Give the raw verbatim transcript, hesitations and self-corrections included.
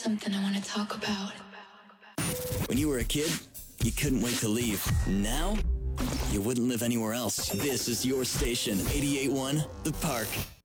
something I want to talk about. When you were a kid, you couldn't wait to leave. Now, you wouldn't live anywhere else. This is your station, eighty-eight point one The Park.